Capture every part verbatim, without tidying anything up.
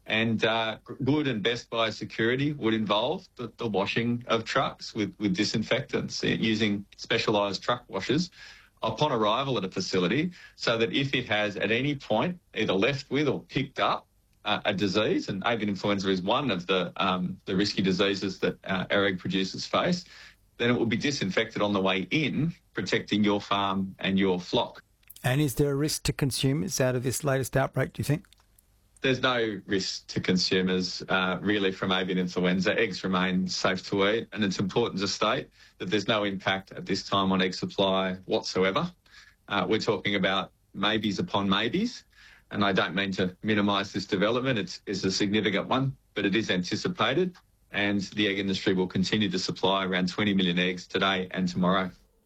And uh, good and best biosecurity would involve the, the washing of trucks with, with disinfectants using specialised truck washers upon arrival at a facility, so that if it has at any point either left with or picked up uh, a disease, and avian influenza is one of the um, the risky diseases that uh, our egg producers face, then it will be disinfected on the way in, protecting your farm and your flock. And is there a risk to consumers out of this latest outbreak, do you think? There's no risk to consumers uh, really from avian influenza. Eggs remain safe to eat, and it's important to state that there's no impact at this time on egg supply whatsoever. Uh, we're talking about maybes upon maybes, and I don't mean to minimise this development. It's, it's a significant one, but it is anticipated, and the egg industry will continue to supply around twenty million eggs today and tomorrow.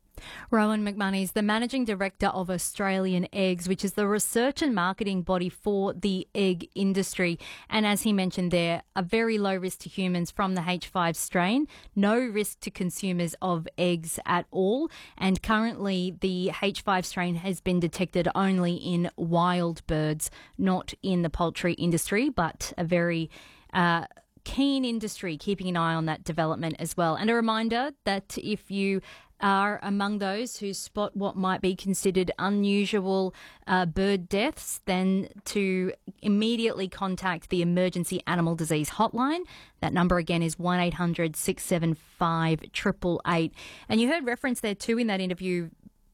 Rowan McMoney is the Managing Director of Australian Eggs, which is the research and marketing body for the egg industry. And as he mentioned there, a very low risk to humans from the H five strain, no risk to consumers of eggs at all. And currently the H five strain has been detected only in wild birds, not in the poultry industry, but a very uh, keen industry keeping an eye on that development as well. And a reminder that if you are among those who spot what might be considered unusual uh, bird deaths, then to immediately contact the Emergency Animal Disease Hotline. That number again is one eight hundred six seven five eight eight eight. And you heard reference there too in that interview,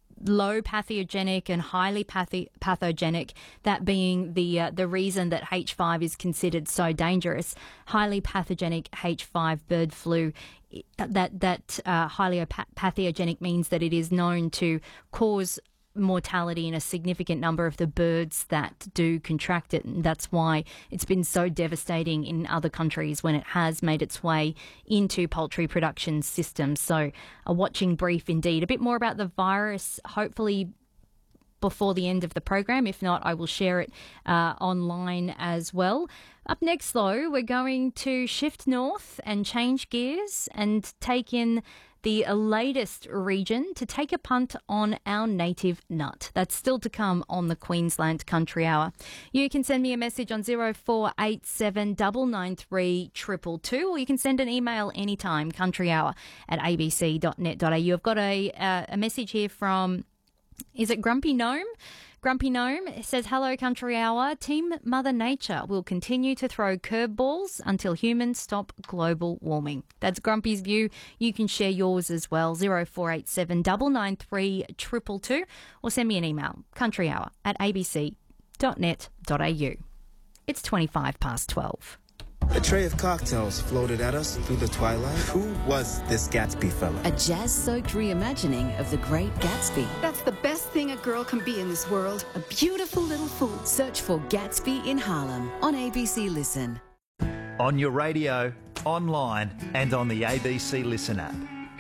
low pathogenic and highly patho- pathogenic, that being the uh, the reason that H five is considered so dangerous. Highly pathogenic H five bird flu, that that uh, highly pathogenic means that it is known to cause mortality in a significant number of the birds that do contract it, and that's why it's been so devastating in other countries when it has made its way into poultry production systems. So a watching brief indeed. A bit more about the virus, hopefully before the end of the program. If not, I will share it uh, online as well. Up next, though, we're going to shift north and change gears and take in the latest region to take a punt on our native nut. That's still to come on the Queensland Country Hour. You can send me a message on zero four eight seven nine nine three two two two, or you can send an email anytime, countryhour at a b c dot net dot a u. I've got a, uh, a message here from, is it Grumpy Gnome? Grumpy Gnome says, hello, Country Hour. Team Mother Nature will continue to throw curveballs until humans stop global warming. That's Grumpy's view. You can share yours as well, zero four eight seven nine nine three two two two, or send me an email, countryhour at a b c dot net dot a u. It's twenty-five past twelve. A tray of cocktails floated at us through the twilight. Who was this Gatsby fella? A jazz-soaked reimagining of the Great Gatsby. That's the best thing a girl can be in this world. A beautiful little fool. Search for Gatsby in Harlem on A B C Listen. On your radio, online and on the A B C Listen app.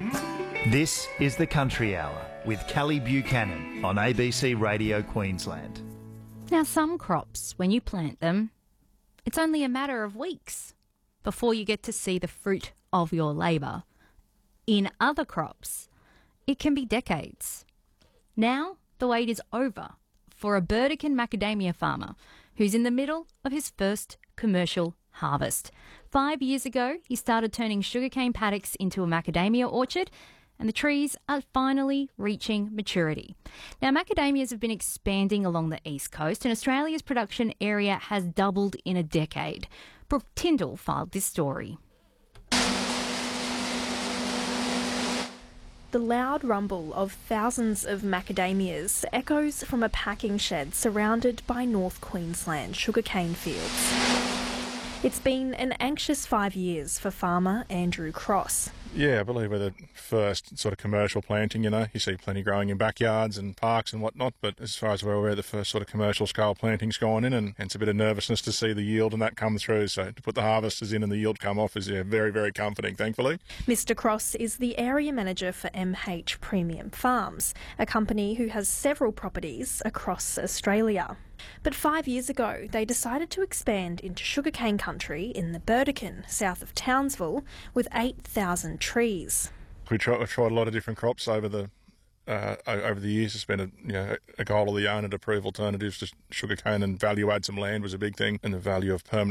This is the Country Hour with Kelly Buchanan on A B C Radio Queensland. Now, some crops, when you plant them, it's only a matter of weeks before you get to see the fruit of your labour. In other crops, it can be decades. Now, the wait is over for a Burdekin macadamia farmer who's in the middle of his first commercial harvest. Five years ago, he started turning sugarcane paddocks into a macadamia orchard, and the trees are finally reaching maturity. Now, macadamias have been expanding along the east coast, and Australia's production area has doubled in a decade. Brooke Tyndall filed this story. The loud rumble of thousands of macadamias echoes from a packing shed surrounded by North Queensland sugarcane fields. It's been an anxious five years for farmer Andrew Cross. Yeah, I believe we're the first sort of commercial planting, you know. You see plenty growing in backyards and parks and whatnot, but as far as we're aware, the first sort of commercial scale planting's gone in, and, and it's a bit of nervousness to see the yield and that come through. So to put the harvesters in and the yield come off is yeah, very, very comforting, thankfully. Mister Cross is the area manager for M H Premium Farms, a company who has several properties across Australia. But five years ago, they decided to expand into sugarcane country in the Burdekin, south of Townsville, with eight thousand trees. We try, we've tried a lot of different crops over the uh, over the years. It's been a, you know, a goal of the owner to prove alternatives to sugarcane, and value add some land was a big thing, and the value of permanent